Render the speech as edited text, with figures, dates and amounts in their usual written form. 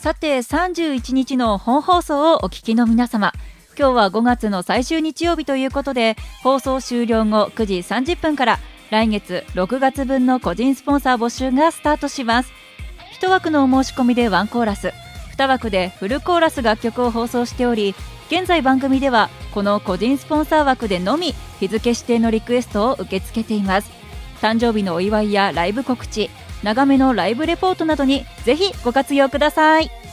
さて31日の本放送をお聞きの皆様、今日は5月の最終日曜日ということで、放送終了後9時30分から来月6月分の個人スポンサー募集がスタートします。1枠のお申し込みで1コーラス、2枠でフルコーラス楽曲を放送しており、現在番組ではこの個人スポンサー枠でのみ日付指定のリクエストを受け付けています。誕生日のお祝いやライブ告知、長めのライブレポートなどにぜひご活用ください。